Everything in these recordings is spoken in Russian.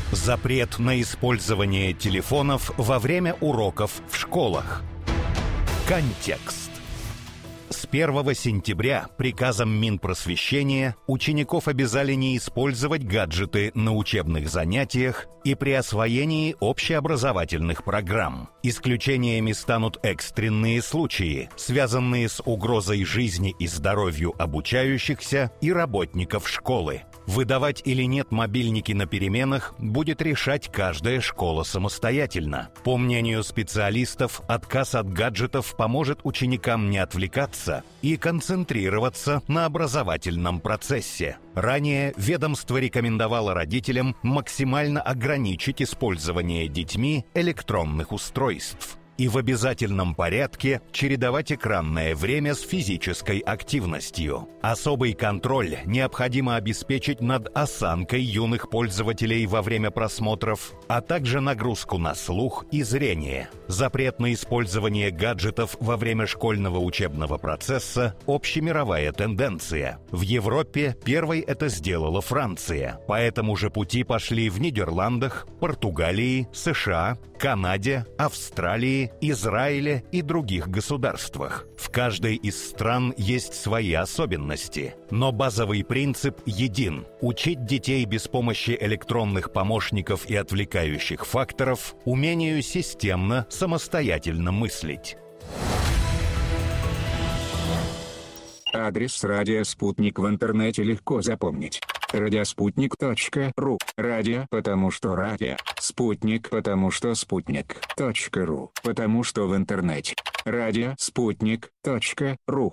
Запрет на использование телефонов во время уроков в школах. Контекст. С 1 сентября приказом Минпросвещения учеников обязали не использовать гаджеты на учебных занятиях и при освоении общеобразовательных программ. Исключениями станут экстренные случаи, связанные с угрозой жизни и здоровью обучающихся и работников школы. Выдавать или нет мобильники на переменах будет решать каждая школа самостоятельно. По мнению специалистов, отказ от гаджетов поможет ученикам не отвлекаться и концентрироваться на образовательном процессе. Ранее ведомство рекомендовало родителям максимально ограничить использование детьми электронных устройств и в обязательном порядке чередовать экранное время с физической активностью. Особый контроль необходимо обеспечить над осанкой юных пользователей во время просмотров, а также нагрузку на слух и зрение. Запрет на использование гаджетов во время школьного учебного процесса – общемировая тенденция. В Европе первой это сделала Франция. По этому же пути пошли в Нидерландах, Португалии, США, Канаде, Австралии, Израиле и других государствах. В каждой из стран есть свои особенности, но базовый принцип един – учить детей без помощи электронных помощников и отвлекающих факторов умению системно, самостоятельно мыслить. Адрес радио «Спутник» в интернете легко запомнить. Радиоспутник.ру. Радио, потому что радио. Спутник, потому что спутник.ру. Потому что в интернете. Радиоспутник.ру.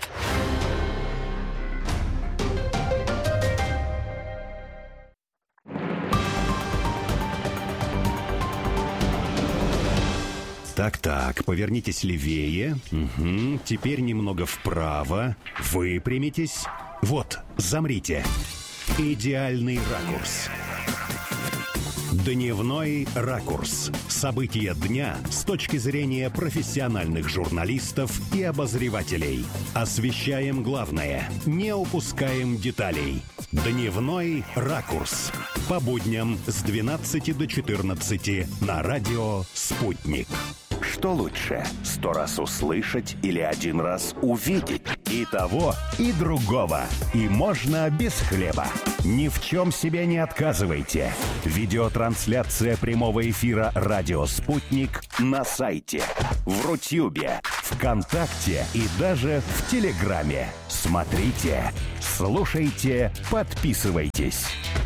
Так, повернитесь левее. Угу. Теперь немного вправо. Выпрямитесь. Вот, замрите. Идеальный ракурс. Дневной ракурс. События дня с точки зрения профессиональных журналистов и обозревателей. Освещаем главное, не упускаем деталей. Дневной ракурс. По будням с 12 до 14 на радио «Спутник». Что лучше, 100 раз услышать или 1 раз увидеть? И того, и другого. И можно без хлеба. Ни в чем себе не отказывайте. Видеотрансляция прямого эфира «Радио Спутник» на сайте, в Рутюбе, ВКонтакте и даже в Телеграме. Смотрите, слушайте, подписывайтесь.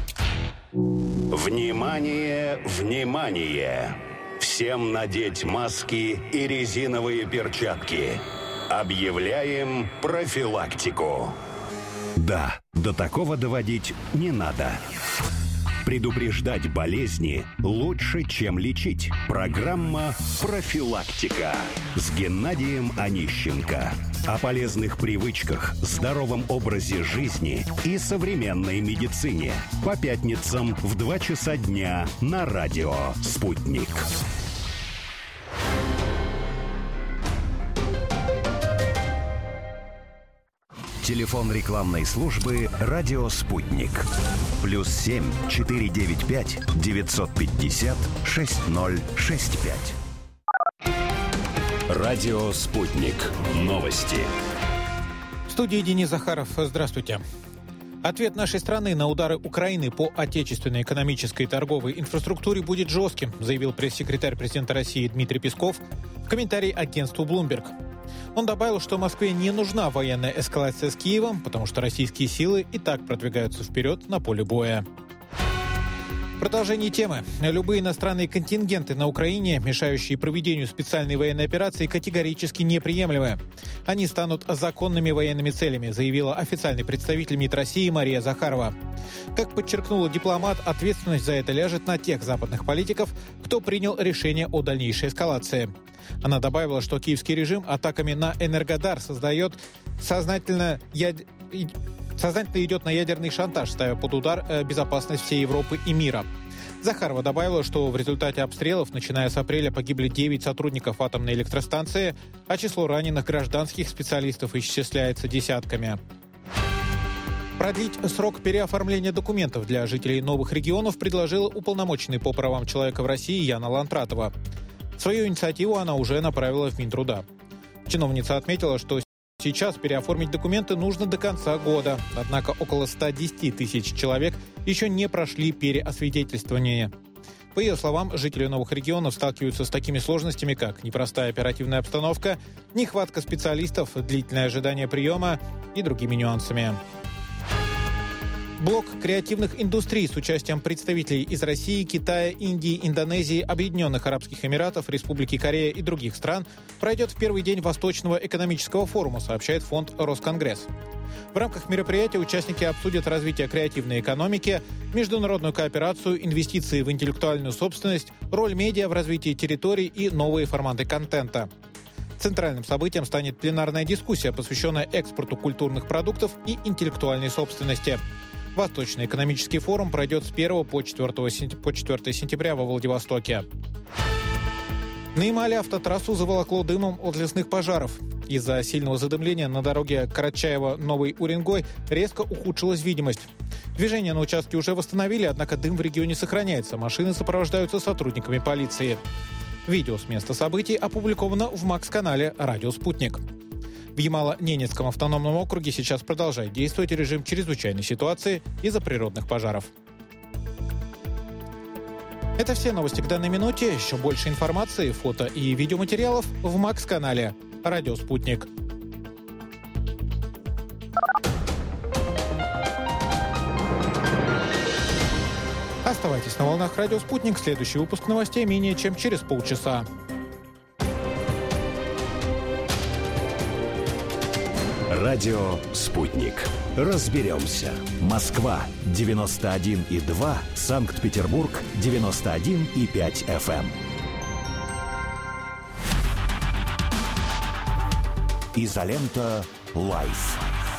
Внимание, внимание! Всем надеть маски и резиновые перчатки. Объявляем профилактику. Да, до такого доводить не надо. Предупреждать болезни лучше, чем лечить. Программа «Профилактика» с Геннадием Онищенко. О полезных привычках, здоровом образе жизни и современной медицине. По пятницам в 2 часа дня на радио «Спутник». Телефон рекламной службы «Радио Спутник». +7 495 950 6065. Радио «Спутник». Новости. В студии Денис Захаров. Здравствуйте. Ответ нашей страны на удары Украины по отечественной экономической и торговой инфраструктуре будет жестким, заявил пресс-секретарь президента России Дмитрий Песков в комментарии агентству Bloomberg. Он добавил, что Москве не нужна военная эскалация с Киевом, потому что российские силы и так продвигаются вперед на поле боя. В продолжении темы. Любые иностранные контингенты на Украине, мешающие проведению специальной военной операции, категорически неприемлемы. Они станут законными военными целями, заявила официальный представитель МИД России Мария Захарова. Как подчеркнула дипломат, ответственность за это ляжет на тех западных политиков, кто принял решение о дальнейшей эскалации. Она добавила, что киевский режим атаками на Энергодар сознательно идет на ядерный шантаж, ставя под удар безопасность всей Европы и мира. Захарова добавила, что в результате обстрелов, начиная с апреля, погибли 9 сотрудников атомной электростанции, а число раненых гражданских специалистов исчисляется десятками. Продлить срок переоформления документов для жителей новых регионов предложила уполномоченный по правам человека в России Яна Лантратова. Свою инициативу она уже направила в Минтруда. Чиновница отметила, что сейчас переоформить документы нужно до конца года. Однако около 110 тысяч человек еще не прошли переосвидетельствование. По ее словам, жители новых регионов сталкиваются с такими сложностями, как непростая оперативная обстановка, нехватка специалистов, длительное ожидание приема и другими нюансами. Блок креативных индустрий с участием представителей из России, Китая, Индии, Индонезии, Объединенных Арабских Эмиратов, Республики Корея и других стран пройдет в первый день Восточного экономического форума, сообщает фонд «Росконгресс». В рамках мероприятия участники обсудят развитие креативной экономики, международную кооперацию, инвестиции в интеллектуальную собственность, роль медиа в развитии территорий и новые форматы контента. Центральным событием станет пленарная дискуссия, посвященная экспорту культурных продуктов и интеллектуальной собственности. Восточный экономический форум пройдет с 1 по 4 сентября во Владивостоке. На Ямале автотрассу заволокло дымом от лесных пожаров. Из-за сильного задымления на дороге Карачаево-Новый Уренгой резко ухудшилась видимость. Движение на участке уже восстановили, однако дым в регионе сохраняется. Машины сопровождаются сотрудниками полиции. Видео с места событий опубликовано в МАКС-канале «Радио Спутник». В Ямало-Ненецком автономном округе сейчас продолжает действовать режим чрезвычайной ситуации из-за природных пожаров. Это все новости к данной минуте. Еще больше информации, фото и видеоматериалов в МАКС-канале «Радио Спутник». Оставайтесь на волнах «Радио Спутник». Следующий выпуск новостей менее чем через полчаса. Радио «Спутник». Разберемся. Москва 91,2, Санкт-Петербург 91,5 FM. Изолента Лайф.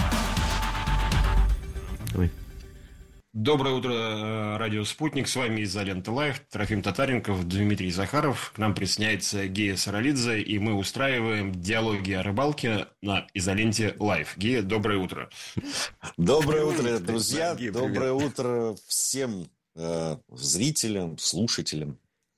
Доброе утро, радио «Спутник». С вами «Изолента Лайф». Трофим Татаренков, Дмитрий Захаров. К нам присоединяется Гея Саралидзе, и мы устраиваем диалоги о рыбалке на «Изоленте Лайф». Гея, доброе утро. Доброе утро, друзья. Доброе утро всем зрителям, слушателям.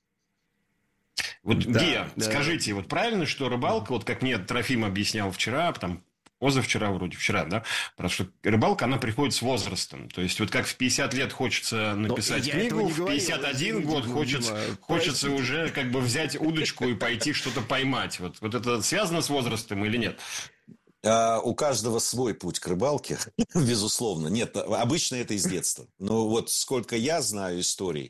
Вот, да, Гея, скажите, вот правильно, что рыбалка, вот как мне Трофим объяснял вчера, там, позавчера вроде, вчера, да? Потому что рыбалка, она приходит с возрастом. То есть, вот как в 50 лет хочется написать книгу, в 51 год хочется уже как бы взять удочку и пойти что-то поймать. Вот это связано с возрастом или нет? У каждого свой путь к рыбалке, безусловно. Нет, обычно это из детства. Но вот сколько я знаю историй,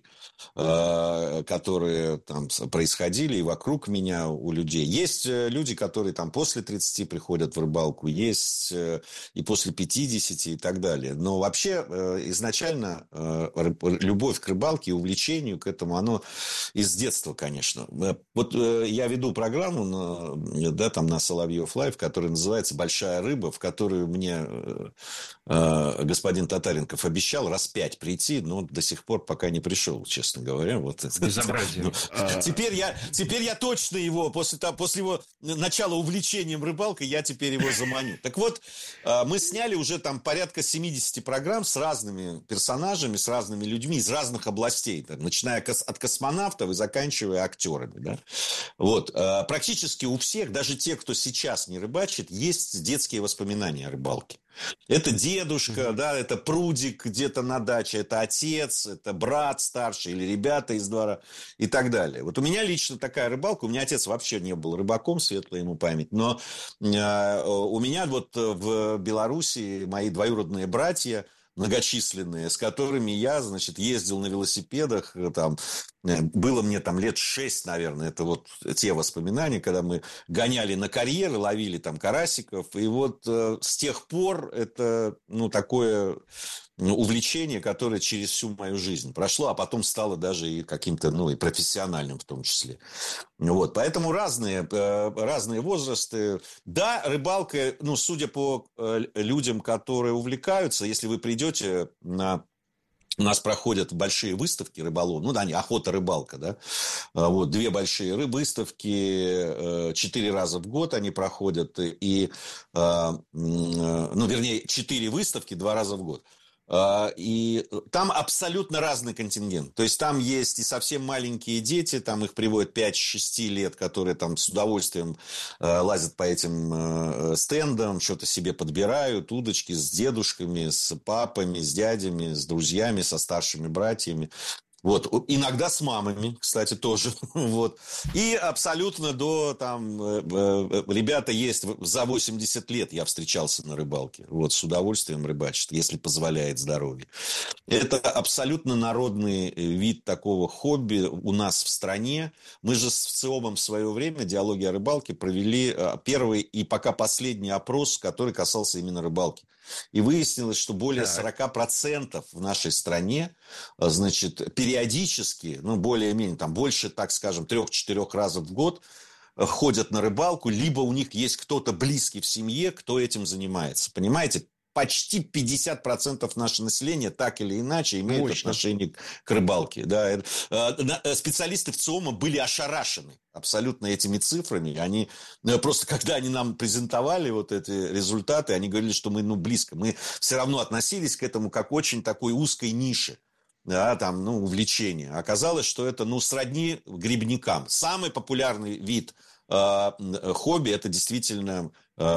которые там происходили и вокруг меня у людей. Есть люди, которые там после 30 приходят в рыбалку, есть и после 50 и так далее. Но вообще изначально любовь к рыбалке и увлечению к этому, оно из детства, конечно. Вот я веду программу на Соловьев Лайв, которая называется «Большая рыба», в которую мне господин Татаренков обещал раз 5 прийти, но до сих пор пока не пришел, честно говоря. Вот. Безобразие. Теперь я точно его, после его начала увлечением рыбалкой, я теперь его заманю. Так вот, мы сняли уже там порядка 70 программ с разными персонажами, с разными людьми из разных областей, так, начиная от космонавтов и заканчивая актерами. Да? Вот. Практически у всех, даже те, кто сейчас не рыбачит, есть детские воспоминания о рыбалке. Это дедушка, да, это прудик где-то на даче, это отец, это брат старший или ребята из двора и так далее. Вот у меня лично такая рыбалка, у меня отец вообще не был рыбаком, светлая ему память, но у меня вот в Белоруссии мои двоюродные братья, многочисленные, с которыми я, значит, ездил на велосипедах, там, было мне там лет 6, наверное, это вот те воспоминания, когда мы гоняли на карьеры, ловили там карасиков, и вот с тех пор это, такое увлечение, которое через всю мою жизнь прошло, а потом стало даже и каким-то, и профессиональным в том числе. Вот, поэтому разные возрасты. Да, рыбалка, судя по людям, которые увлекаются, если вы придете на У нас проходят большие выставки рыболов, ну да, не охота, рыбалка, да, вот 2 большие выставки, 4 раза в год они проходят, и, ну, вернее, 4 выставки 2 раза в год. И там абсолютно разный контингент. То есть там есть и совсем маленькие дети, там их приводят 5-6 лет, которые там с удовольствием лазят по этим стендам, что-то себе подбирают, удочки с дедушками, с папами, с дядями, с друзьями, со старшими братьями. Вот. Иногда с мамами, кстати, тоже. Вот. И абсолютно до там... ребята есть за 80 лет, я встречался на рыбалке. Вот, с удовольствием рыбачат, если позволяет здоровье. Это абсолютно народный вид такого хобби у нас в стране. Мы же с ВЦИОМом в свое время, «Диалоги о рыбалке», провели первый и пока последний опрос, который касался именно рыбалки. И выяснилось, что более 40% в нашей стране, значит, периодически, ну, более-менее, там, больше, так скажем, 3-4 раза в год ходят на рыбалку, либо у них есть кто-то близкий в семье, кто этим занимается. Понимаете? Почти 50% нашего населения так или иначе имеют отношение к рыбалке. Да. Специалисты ВЦИОМа были ошарашены абсолютно этими цифрами. Они просто, когда они нам презентовали вот эти результаты, они говорили, что мы близко. Мы все равно относились к этому как очень такой узкой нише. Да, там, увлечение. Оказалось, что это, сродни грибникам. Самый популярный вид хобби – это действительно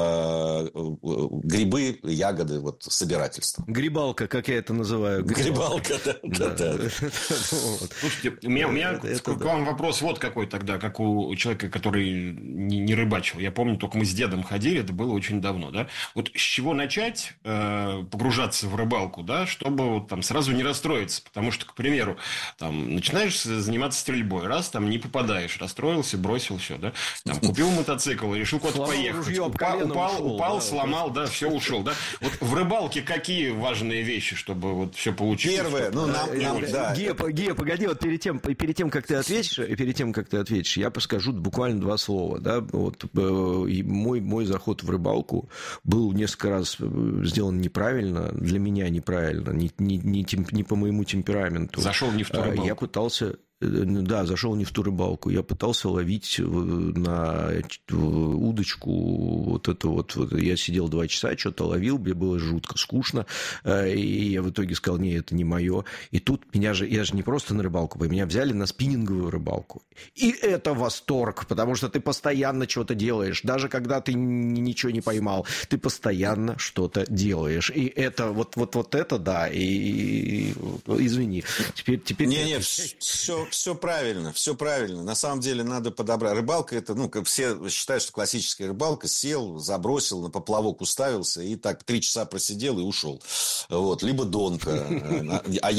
грибы, ягоды, вот, собирательство. Грибалка, как я это называю. Грибалка, да. Слушайте, у меня к вам вопрос вот какой тогда, как у человека, который не рыбачил. Я помню, только мы с дедом ходили, это было очень давно, да? Вот с чего начать погружаться в рыбалку, да, чтобы вот там сразу не расстроиться? Потому что, к примеру, там начинаешь заниматься стрельбой, раз там не попадаешь, расстроился, бросил, все, да? Там купил мотоцикл, решил куда-то поехать. Упал, да, сломал, да, все, ушел, да. Вот в рыбалке какие важные вещи, чтобы вот все получилось? Первое, да. Гея, погоди, вот перед тем, как ты ответишь, я подскажу буквально 2 слова, да. Вот мой заход в рыбалку был несколько раз сделан неправильно, для меня неправильно, не по моему темпераменту. Зашел не в ту рыбалку. Я пытался... Да, зашел не в ту рыбалку. Я пытался ловить на удочку вот это вот. Я сидел 2 часа, что-то ловил, мне было жутко скучно. И я в итоге сказал, нет, это не мое. И тут я же не просто на рыбалку, меня взяли на спиннинговую рыбалку. И это восторг, потому что ты постоянно что-то делаешь. Даже когда ты ничего не поймал, ты постоянно что-то делаешь. И это вот это, да. И извини. Теперь... Не, все правильно. На самом деле надо подобрать. Рыбалка это, как все считают, что классическая рыбалка. Сел, забросил, на поплавок уставился и так 3 часа просидел и ушел. Вот. Либо донка.